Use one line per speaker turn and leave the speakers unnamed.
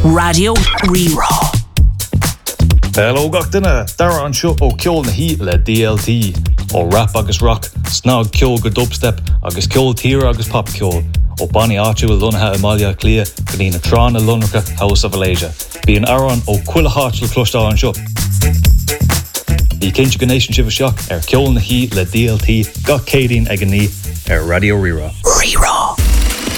Radio Rerá.
Hello gach duine, dara an seo ó ceol na hí le DLT, ó rap agus rock, snog ceol go dubstep, agus ceol tíre agus pop ceol, ó Bonnie áitiúil lonathe Amalia Clia, go dtí na trán a Lunracha House of Alasia. Bí an aran ó cuila hátil clostá an seo. Bí cinnte go nation sibh seach ceol na hí le DLT, gach cédín ag an ní Radio Rerá.
Rerá.